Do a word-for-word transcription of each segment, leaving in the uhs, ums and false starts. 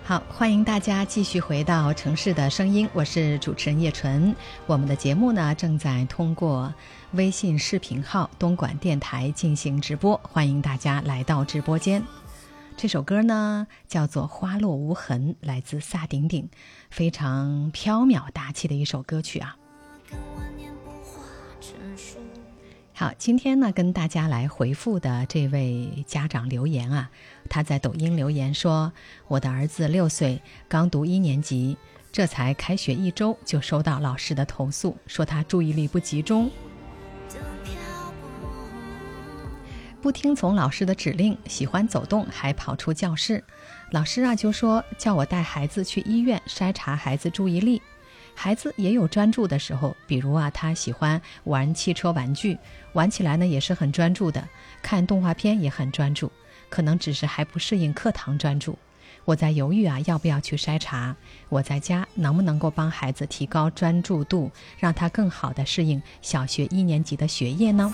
好，欢迎大家继续回到城市的声音，我是主持人叶纯。我们的节目呢正在通过微信视频号东莞电台进行直播，欢迎大家来到直播间。这首歌呢叫做《花落无痕》，来自萨顶顶，非常飘渺大气的一首歌曲啊。好，今天呢跟大家来回复的这位家长留言啊，他在抖音留言说，我的儿子六岁，刚读一年级，这才开学一周就收到老师的投诉，说他注意力不集中，不听从老师的指令，喜欢走动，还跑出教室。老师啊就说叫我带孩子去医院筛查孩子注意力。孩子也有专注的时候，比如啊，他喜欢玩汽车玩具，玩起来呢也是很专注的，看动画片也很专注，可能只是还不适应课堂专注。我在犹豫啊，要不要去筛查？我在家能不能够帮孩子提高专注度，让他更好的适应小学一年级的学业呢？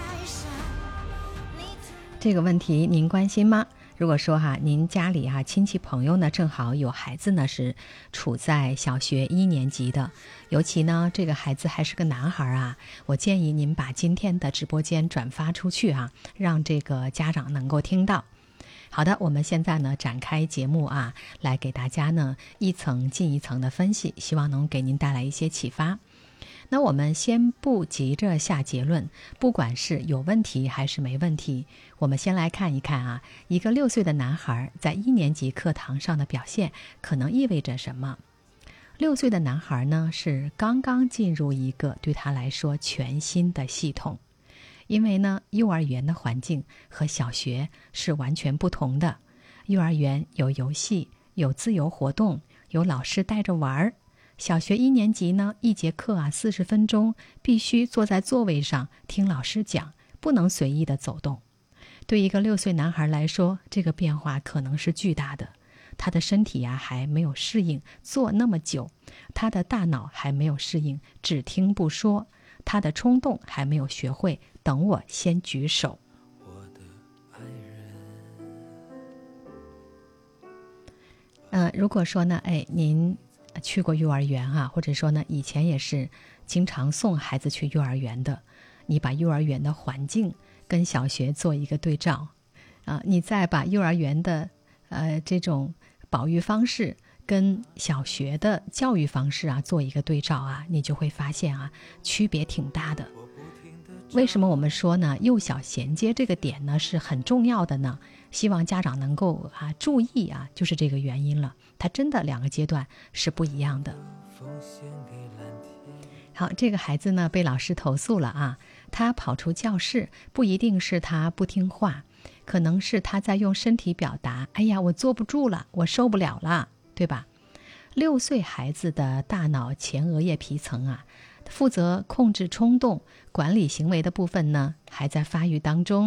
这个问题您关心吗？如果说哈，您家里哈亲戚朋友呢正好有孩子呢是处在小学一年级的，尤其呢这个孩子还是个男孩啊，我建议您把今天的直播间转发出去啊，让这个家长能够听到。好的，我们现在呢展开节目啊，来给大家呢一层进一层的分析，希望能给您带来一些启发。那我们先不急着下结论，不管是有问题还是没问题，我们先来看一看啊，一个六岁的男孩在一年级课堂上的表现可能意味着什么。六岁的男孩呢是刚刚进入一个对他来说全新的系统，因为呢幼儿园的环境和小学是完全不同的。幼儿园有游戏，有自由活动，有老师带着玩。小学一年级呢，一节课啊四十分钟，必须坐在座位上听老师讲，不能随意的走动。对一个六岁男孩来说，这个变化可能是巨大的。他的身体呀、啊、还没有适应坐那么久，他的大脑还没有适应只听不说，他的冲动还没有学会等我先举手。呃，如果说呢，哎，您去过幼儿园啊，或者说呢以前也是经常送孩子去幼儿园的，你把幼儿园的环境跟小学做一个对照啊，你再把幼儿园的呃这种保育方式跟小学的教育方式啊做一个对照啊，你就会发现啊区别挺大的。为什么我们说呢幼小衔接这个点呢是很重要的呢？希望家长能够啊注意啊，就是这个原因了，它真的两个阶段是不一样的。好，这个孩子呢被老师投诉了啊，他跑出教室，不一定是他不听话，可能是他在用身体表达，哎呀我坐不住了，我受不了了，对吧？六岁孩子的大脑前额叶皮层啊，负责控制冲动、管理行为的部分呢还在发育当中。